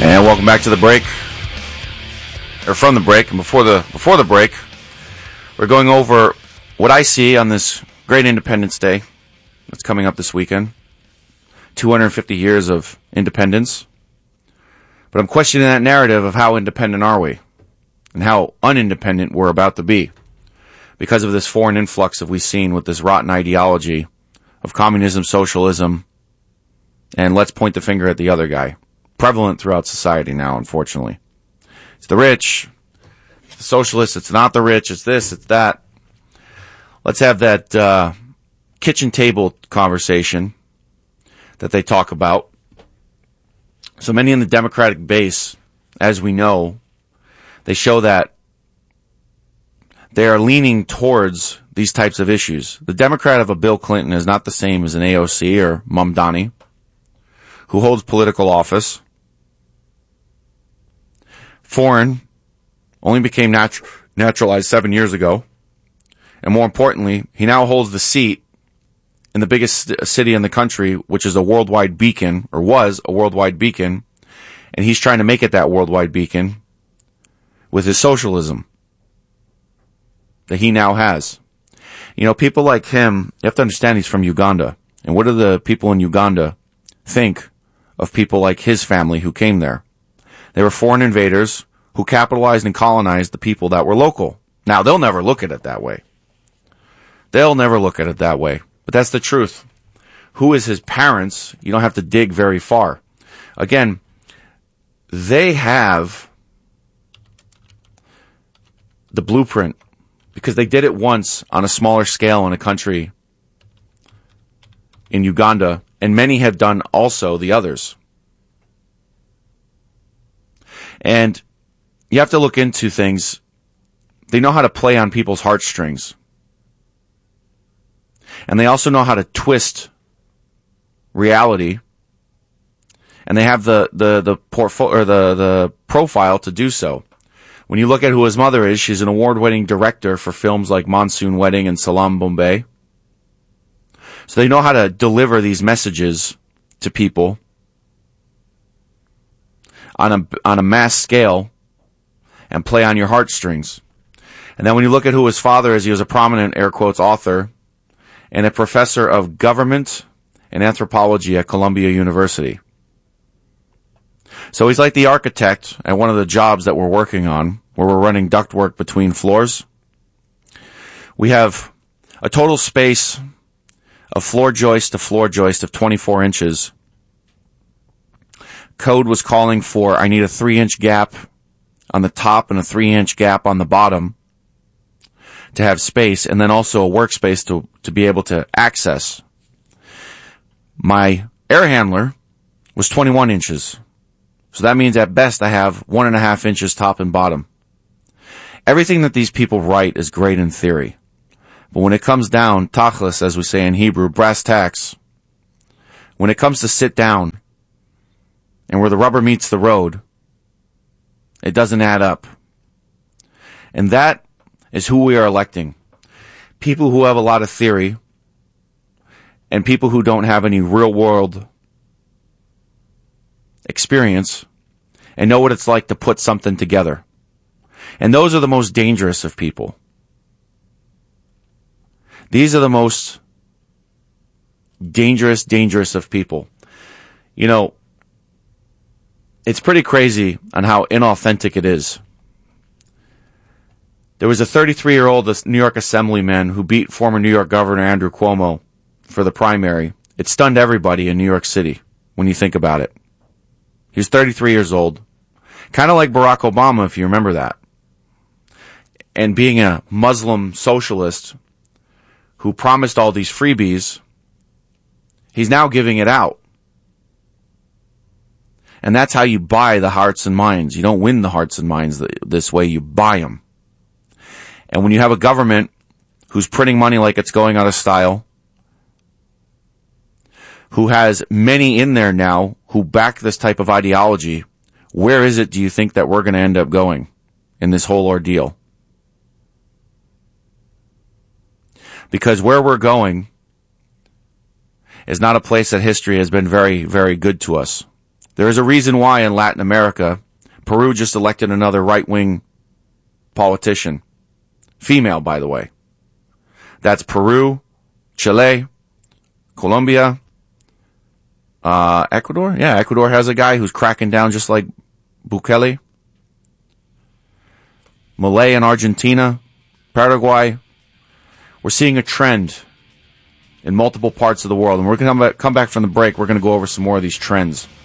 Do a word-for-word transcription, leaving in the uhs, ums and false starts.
And welcome back to the break, or from the break, and before the before the break, we're going over what I see on this great Independence Day that's coming up this weekend. two hundred fifty years of independence. But I'm questioning that narrative of how independent are we, and how unindependent we're about to be, because of this foreign influx that we've seen with this rotten ideology of communism, socialism, and let's point the finger at the other guy. Prevalent throughout society now, unfortunately. It's the rich, it's the socialists, it's not the rich, it's this, it's that. Let's have that uh, kitchen table conversation that they talk about. So many in the Democratic base, as we know, they show that they are leaning towards these types of issues. The Democrat of a Bill Clinton is not the same as an A O C or Mamdani, who holds political office. Foreign only became natu- naturalized seven years ago. And more importantly, he now holds the seat in the biggest city in the country, which is a worldwide beacon, or was a worldwide beacon. And he's trying to make it that worldwide beacon with his socialism that he now has. You know, people like him, you have to understand he's from Uganda. And what do the people in Uganda think of people like his family who came there? They were foreign invaders who capitalized and colonized the people that were local. Now, they'll never look at it that way. They'll never look at it that way. But that's the truth. Who is his parents? You don't have to dig very far. Again, they have the blueprint because they did it once on a smaller scale in a country in Uganda, and many have done also the others. And you have to look into things. They know how to play on people's heartstrings. And they also know how to twist reality. And they have the, the, the portfolio, or the, the profile to do so. When you look at who his mother is, she's an award-winning director for films like Monsoon Wedding and Salam Bombay. So they know how to deliver these messages to people on a, on a mass scale and play on your heartstrings. And then when you look at who his father is, he was a prominent, air quotes, author and a professor of government and anthropology at Columbia University. So he's like the architect at one of the jobs that we're working on, where we're running ductwork between floors. We have a total space of floor joist to floor joist of twenty-four inches. Code was calling for, I need a three inch gap on the top and a three inch gap on the bottom to have space, and then also a workspace to, to be able to access. My air handler was twenty-one inches. So that means at best I have one and a half inches top and bottom. Everything that these people write is great in theory. But when it comes down, tachlis, as we say in Hebrew, brass tacks, when it comes to sit down and where the rubber meets the road, it doesn't add up. And that is who we are electing. People who have a lot of theory and people who don't have any real world experience and know what it's like to put something together. And those are the most dangerous of people. These are the most dangerous, dangerous of people. You know, it's pretty crazy on how inauthentic it is. There was a thirty-three-year-old New York Assemblyman who beat former New York Governor Andrew Cuomo for the primary. It stunned everybody in New York City when you think about it. He was thirty-three years old. Kind of like Barack Obama, if you remember that. And being a Muslim socialist who promised all these freebies, he's now giving it out. And that's how you buy the hearts and minds. You don't win the hearts and minds this way, you buy them. And when you have a government who's printing money like it's going out of style, who has many in there now who back this type of ideology, where is it do you think that we're going to end up going in this whole ordeal? Because where we're going is not a place that history has been very, very good to us. There is a reason why in Latin America, Peru just elected another right-wing politician. Female, by the way. That's Peru, Chile, Colombia, uh, Ecuador? Yeah, Ecuador has a guy who's cracking down just like Bukele. Malay and Argentina, Paraguay. We're seeing a trend in multiple parts of the world. And we're going to come back from the break. We're going to go over some more of these trends.